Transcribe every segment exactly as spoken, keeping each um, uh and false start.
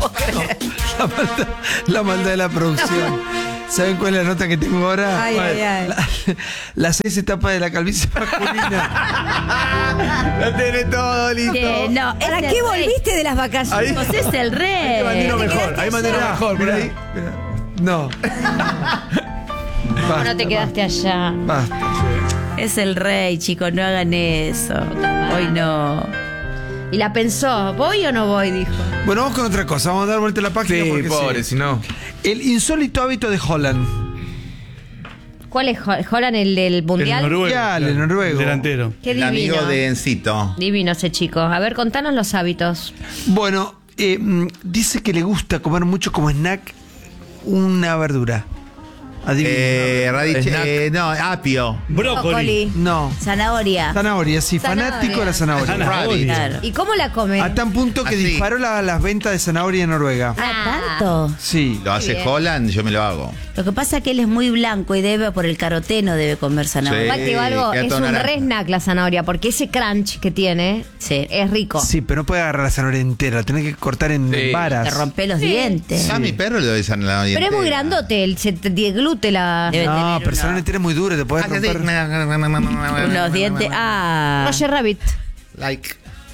La maldad, la maldad de la producción. ¿Saben cuál es la nota que tengo ahora? Ay, ay, ay. La, las seis etapas de la calvicie masculina. Lo tiene todo listo. Que no, ¿Para es qué el volviste rey. de las vacaciones? Vos es el rey. Ahí mandé uno mejor, ahí mandé uno Mirá, mejor, por mirá, ahí. mirá. No. ¿Cómo Basta, no te quedaste allá? Basta. Es el rey, chicos, no hagan eso. Hoy no. Y la pensó, ¿voy o no voy? Dijo. Bueno, vamos con otra cosa. Vamos a dar vuelta a la página. Sí, porque pobre, sí. si no. El insólito hábito de Holland. ¿Cuál es Ho- Holland, el del mundial? El noruego. Ya, el noruego. Delantero. Qué El divino. amigo de Encito. Divino ese chico. A ver, contanos los hábitos. Bueno, eh, mm, dice que le gusta comer mucho como snack una verdura. Adivina. Eh, radiche, Snack. eh, no, apio. Brócoli. No. Zanahoria. Zanahoria, sí, Zanahoria. fanático de la zanahoria. Zanahoria. Claro. ¿Y cómo la come? A tan punto que Así. disparó la- las ventas de zanahoria en Noruega. Ah, ¿Tanto? Sí. Lo hace bien. Holland, yo me lo hago. Lo que pasa es que él es muy blanco y debe, por el caroteno, debe comer zanahoria. Sí. Igual te digo algo, queda es todo un naranja. re snack la zanahoria, porque ese crunch que tiene Sí. es rico. Sí, pero no puede agarrar la zanahoria entera, la tenés que cortar en Sí. varas. Te rompe los dientes. A mi perro le doy zanahoria. Pero es muy entera. grandote, el, se te deglute la... Debe No, tener pero una- zanahoria entera es muy dura, te podés Ah, que sí. romper. unos dientes. Ah. Roger Rabbit. Like.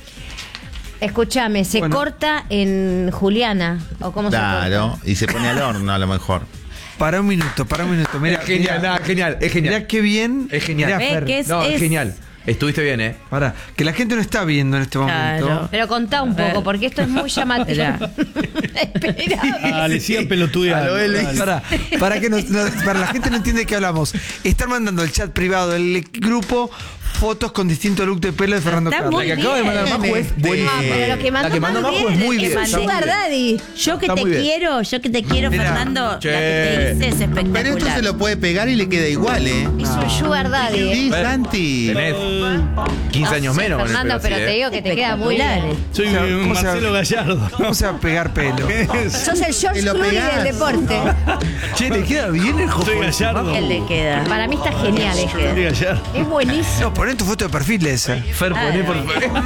Escúchame, se Bueno. corta en Juliana. ¿O cómo se Claro, corta? y se pone al horno a lo mejor. Para un minuto, para un minuto. Mira, Es genial, mira, nada, genial, es genial. Mirá qué bien. Es genial. Mirá, Ve Fer, que es- No, es, es- genial. Estuviste bien, ¿eh? pará, que la gente no está viendo en este momento. Claro. Pero contá un A ver. poco, porque esto es muy llamativo. Espera. Espera. Ah, le sigan pelotudeando. A lo Elvis. Dale. Para, para que nos- nos- para la gente no entiende de qué hablamos. Están mandando al chat privado del grupo fotos con distinto look de pelo de Fernando Está Carlos. muy La que acaba de mandar Majo es Este, buenísima. No, pero lo que mandó La que mandó Majo Majo es muy bien, bien. es está muy Sugar bien. Daddy. Yo que Está te muy bien. quiero, yo que te quiero, Mirá. Fernando, Che. la que te hice es espectacular. Pero esto se lo puede pegar y le queda igual, ¿eh? Es un Sugar Daddy. ¿eh? Sí, Ver, Santi. Tenés quince años Sí, menos con el Fernando, pelo pero así, te ¿eh? digo que te queda muy bien. Soy O sea, un ¿cómo se Marcelo llama? Gallardo. ¿Cómo se va a pegar pelo? Sos el George Te lo Clooney pegás. del deporte. Che, le queda bien el Soy jopo. Gallardo. ¿Qué le queda? Para mí está genial Soy este. Gallardo. Es buenísimo. No, poné tu foto de perfil esa. Fer, poné por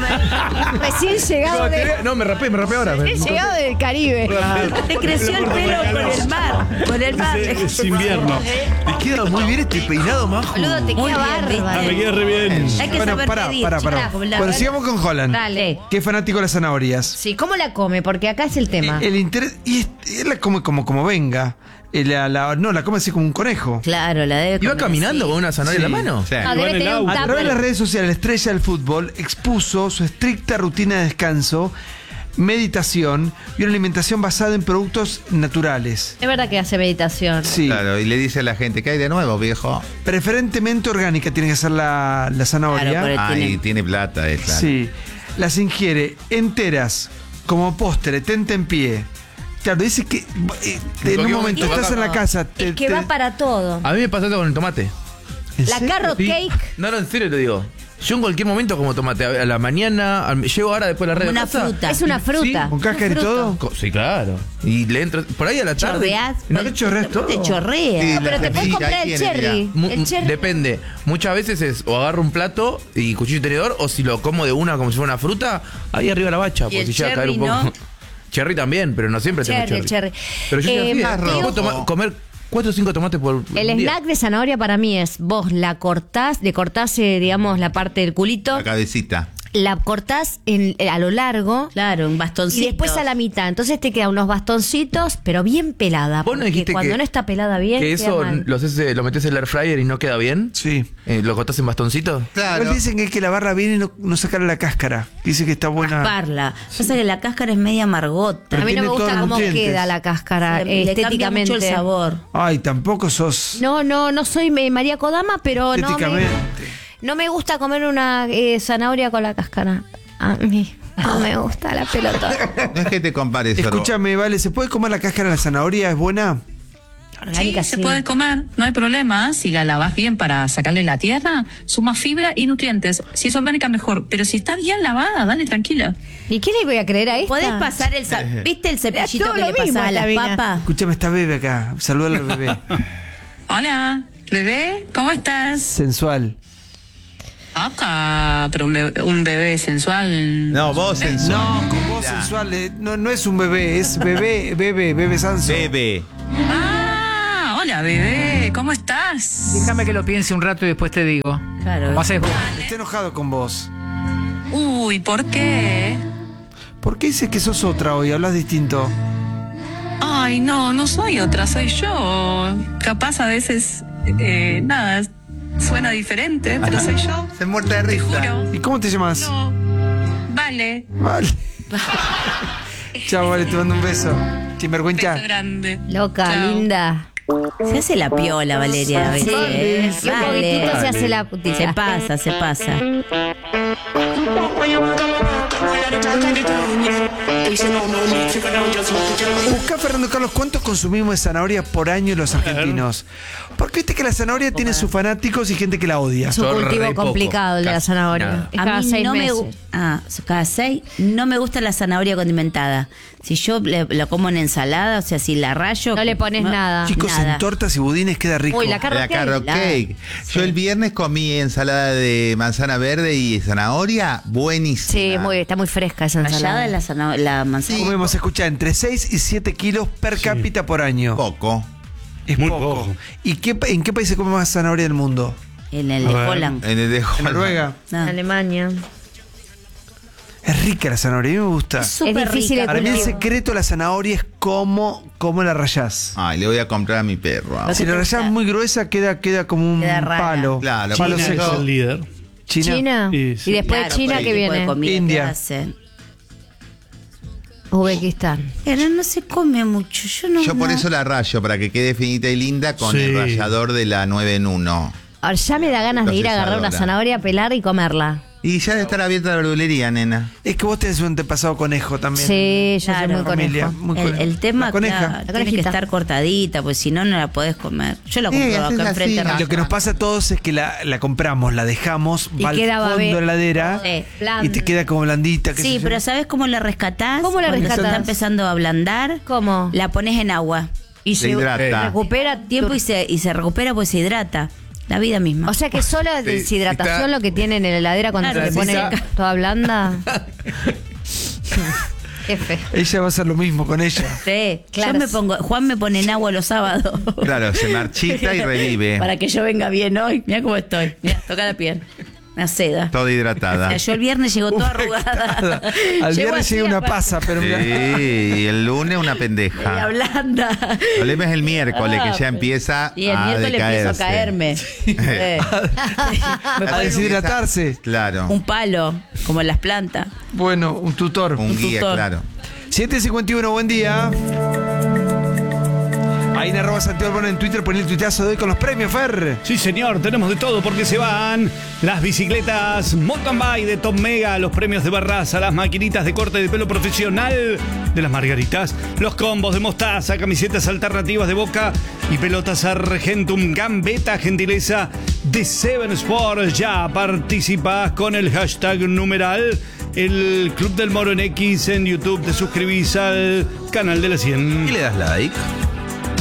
Recién llegado No, de, te- no, me rapé, me rapé ahora. recién llegado del Caribe. Te creció el pelo con el mar. Con el mar. Es, es invierno. Le queda muy bien este peinado, Majo. Boludo, te Muy queda bien, ¿viste? Ah, me bárbaro. queda re bien. Hay que Bueno, saber pará, pedir. pará, pará. chicos, la Bueno, verdad. sigamos con Holland. Dale. Que es fanático de las zanahorias. Sí, ¿cómo la come? Porque acá es el tema. El interés. Y es- él la come como, como venga. Eh, La, la- no, la come así como un conejo. Claro, la debe ¿Iba comer caminando así. con una zanahoria Sí. en la mano? O sea, No, Igual debe el tener un auto. A través de las tupper. redes sociales, la estrella del fútbol expuso su estricta rutina de descanso, meditación y una alimentación basada en productos naturales. Es verdad que hace meditación. Sí. claro, y le dice a la gente, ¿qué hay de nuevo, viejo? Preferentemente orgánica tiene que ser la, la zanahoria. Claro, por el- Ay, tiene- tiene plata, es claro. Sí. Las ingiere enteras, como postre, tente en pie. Claro, dice que eh, en un cualquier momento momento estás en la casa. te- Es que te- va para todo. A mí me pasa esto con el tomate. ¿En La serio? carrot Sí. cake. No, no, en serio te digo. Yo en cualquier momento como tomate. A la mañana, al- llego ahora después de la red. Una de casa. fruta. Es una fruta. ¿Con cáscara y todo? Co- Sí, claro. Y le entro. Por ahí a la tarde. Chorreás. ¿No te chorreas todo? Te chorrea. Sí. No, pero te Sí, puedes ahí comprar el tiene, cherry. Mu- El cherry. Depende. Muchas veces es o agarro un plato y cuchillo y tenedor, o si lo como de una como si fuera una fruta, ahí arriba la bacha. Porque el si llega a caer un cherry, poco. no? Cherry también, pero no siempre tengo Cherry, cherry. cherry. Pero yo Eh, soy así, Mateo. puedo tomar- comer cuatro o cinco tomates por El un día. snack de zanahoria para mí es, vos la cortás, le cortás, eh, digamos, la parte del culito, La cabecita. la cortás en, eh, a lo largo Claro, un y bastoncito. después a la mitad. Entonces te quedan unos bastoncitos, pero bien pelada. Vos no porque dijiste cuando que- no está pelada bien, Que queda eso mal. lo, haces, eh, lo metes en el air fryer y no queda bien. Sí. Eh, ¿Lo cortás en bastoncitos? Claro. Igual dicen que hay que lavarla bien y no, no sacarle la cáscara. Dice que está buena. Rasparla. Pasa que la cáscara es media amargota. A mí no tiene me gusta todos los cómo nutrientes. queda la cáscara Le- eh, le cambia estéticamente. mucho el sabor. Ay, tampoco sos. No, no, no soy eh, María Kodama, pero no me, Estéticamente. no me gusta comer una eh, zanahoria con la cáscara. A mí no me gusta la pelota. No es que te compares, Sorbo. Escúchame, vale, ¿se puede comer la cáscara de la zanahoria? ¿Es buena? Orgánica, Sí, se sí. puede comer, no hay problema. Si la lavas bien para sacarle la tierra, suma fibra y nutrientes. Si es orgánica, mejor. Pero si está bien lavada, dale tranquila. ¿Y qué le voy a creer a esta? ¿Podés pasar el... sa- ¿Viste el cepillito todo que lo le mismo pasás a esta las mina. papas? Escúchame, está bebé acá. Saluda al bebé. Hola, bebé, ¿cómo estás? Sensual. Acá, pero un bebé, un bebé sensual. No, vos sensual. No, con voz Ya. sensual. eh, No, no es un bebé, es bebé, bebé, bebé Sanso. Bebé. Ah, hola bebé, ¿cómo estás? Déjame que lo piense un rato y después te digo. Claro. ¿Cómo haces vos? Está enojado con vos. Uy, ¿por qué? ¿Por qué dices que sos otra hoy? Hablas distinto. Ay, no, no soy otra, soy yo. Capaz a veces, eh, nada, suena diferente, pero soy yo. Se muerta de Te risa. juro. ¿Y cómo te llamas? No. Vale. Vale. Chao, vale, te mando un beso. Sinvergüenza. Beso grande. Loca, Chao. linda. Se hace la piola, Valeria, a veces. Sí, ¿eh? y un poquitito se hace la putita. Se pasa, se pasa. Busca, Fernando Carlos, ¿cuántos consumimos de zanahoria por año los argentinos? Porque viste que la zanahoria tiene sus fanáticos y gente que la odia. Es un Yo re cultivo poco, complicado el de la casi zanahoria. nada. Es A cada mí seis no me meses. gu- ah, cada seis. No me gusta la zanahoria condimentada. Si yo le- la como en ensalada, o sea, si la rayo. No le pones nada. Chicos, nada. en tortas y budines queda rico. Uy, la carro La cake. carrot la- cake. Yo el viernes comí ensalada de manzana verde y zanahoria. Buenísima. Sí, muy, está muy fresca esa Rallada ensalada. la, zana- la manzana. Comemos, escucha, entre seis y siete kilos per cápita por año. Poco. Es Muy poco. poco. ¿Y qué, pa- en qué país se come más zanahoria del mundo? En el A de ver. Holland. En el de En Holland. Noruega. Ah. Alemania. Es rica la zanahoria, a mí me gusta. Es súper difícil rica. de Para mí el cultivo. secreto de la zanahoria es cómo, cómo la rayás. Ay, le voy a comprar a mi perro. ahora. Si la rayás muy gruesa queda, queda como un Queda rara. palo. Claro, palo China seco. es el líder. China. China. Sí, sí. Y después Claro, de China, por el que tipo de viene? comida que India. hacen. Uzbekistán. Pero no se come mucho. Yo no. Yo por no- eso la rayo, para que quede finita y linda con Sí. el rallador de la nueve en uno. Ahora ya me da ganas de ir a agarrar una Procesadora. zanahoria, pelar y comerla. Y ya debe estar abierta la verdulería, nena. Es que vos tenés un antepasado conejo también. Sí, yo Claro, soy muy familia. conejo. Muy El, conejo. el tema La coneja. claro, La tiene que conejita. estar cortadita, pues si no, no la podés comer. Yo la Eh, compro haces acá enfrente. así. Y lo que nos pasa a todos es que la, la compramos, la dejamos, Y va al queda fondo babé. de la heladera Sí, blanda. y te queda como blandita. qué Sí, sé yo. pero ¿sabes cómo la rescatás? ¿Cómo la Cuando se rescatás? está empezando a ablandar, ¿Cómo? la pones en agua. Y Se hidrata. recupera tiempo y se, y se recupera pues se hidrata. La vida misma. O sea que solo la Sí, deshidratación está- lo que tiene en la heladera cuando Claro, se le pone necesita- toda blanda. Qué feo. Ella va a hacer lo mismo con ella. Sí, Claro. yo me pongo, Juan me pone en agua los sábados. Claro, se marchita y revive. Para que yo venga bien hoy. Mira cómo estoy. Mira, toca la piel. Una seda. Toda O hidratada. sea, yo el viernes llego toda arrugada. Al Llego viernes así, llega una aparte, pasa, pero Sí, mira. y el lunes una media pendeja. blanda. El problema es el miércoles, Ah, que ya empieza Y el a miércoles empiezo a decaerse. caerme. Sí. Me A ponen deshidratarse. Claro. un palo, como en las plantas. Bueno, un tutor. Un guía, tutor. claro. siete cincuenta y uno, buen día. Ahí en arroba Santiago Albano en Twitter, poné el tuitazo de hoy con los premios, Fer. Sí, señor, tenemos de todo porque se van las bicicletas Mountain Bike de Top Mega, los premios de Barraza, las maquinitas de corte de pelo profesional de las Margaritas, los combos de Mostaza, camisetas alternativas de Boca y pelotas Argentum Gambeta, gentileza de Seven Sports. Ya participás con el hashtag numeral el Club del Moro en X en YouTube, te suscribís al canal de la cien. Y le das like.